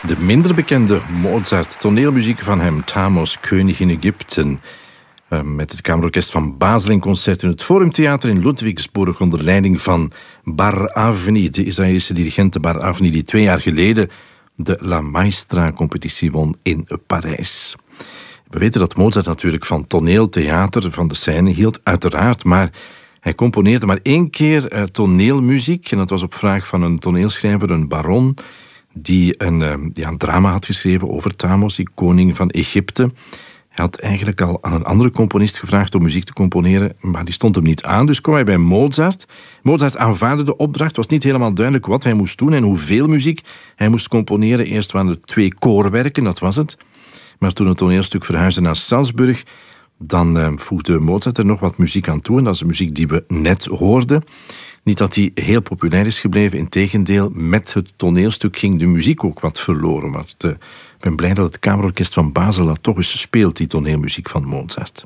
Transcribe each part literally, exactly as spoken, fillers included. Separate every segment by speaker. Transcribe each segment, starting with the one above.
Speaker 1: De minder bekende Mozart, toneelmuziek van hem, Thamos, Koning in Egypte. Uh, met het Kamerorkest van Basel in concert in het Forumtheater in Ludwigsburg onder leiding van Bar Avni, de Israëlische dirigente Bar Avni, die twee jaar geleden de La Maestra-competitie won in Parijs. We weten dat Mozart natuurlijk van toneel, theater, van de scène hield, uiteraard, maar hij componeerde maar één keer uh, toneelmuziek, en dat was op vraag van een toneelschrijver, een baron, die een, uh, die een drama had geschreven over Thamos, die koning van Egypte. Hij had eigenlijk al aan een andere componist gevraagd om muziek te componeren, maar die stond hem niet aan, dus kwam hij bij Mozart. Mozart aanvaarde de opdracht, het was niet helemaal duidelijk wat hij moest doen en hoeveel muziek hij moest componeren. Eerst waren er twee koorwerken, dat was het. Maar toen het toneelstuk verhuisde naar Salzburg, dan uh, voegde Mozart er nog wat muziek aan toe. En dat is de muziek die we net hoorden. Niet dat die heel populair is gebleven, integendeel, met het toneelstuk ging de muziek ook wat verloren. Maar het, uh, ik ben blij dat het Kamerorkest van Basel dat toch eens speelt, die toneelmuziek van Mozart.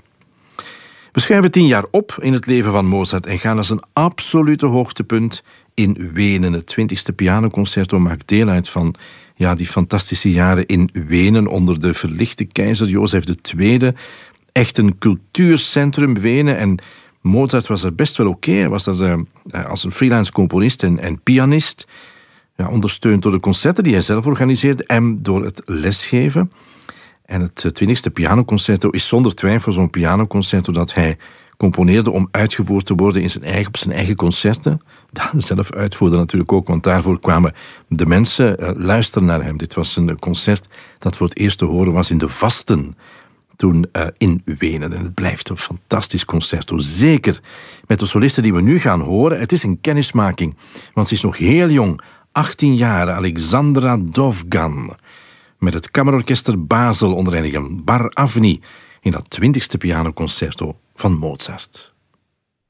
Speaker 1: We schuiven tien jaar op in het leven van Mozart en gaan naar zijn absolute hoogtepunt in Wenen. Het twintigste pianoconcerto maakt deel uit van ja, die fantastische jaren in Wenen onder de verlichte keizer Jozef de Tweede. Echt een cultuurcentrum Wenen. En Mozart was er best wel oké. Hij was er uh, als een freelance componist en, en pianist. Ja, ondersteund door de concerten die hij zelf organiseerde en door het lesgeven. En het twintigste pianoconcerto is zonder twijfel zo'n pianoconcerto dat hij componeerde om uitgevoerd te worden in zijn eigen, op zijn eigen concerten. Dat zelf uitvoerde natuurlijk ook, want daarvoor kwamen de mensen uh, luisteren naar hem. Dit was een concert dat voor het eerst te horen was in de Vasten, toen uh, in Wenen. En het blijft een fantastisch concerto. Zeker met de solisten die we nu gaan horen. Het is een kennismaking, want ze is nog heel jong. achttien jaar, Alexandra Dovgan. Met het Kamerorkester Basel onder leiding van Bar Avni in dat twintigste pianoconcerto van Mozart.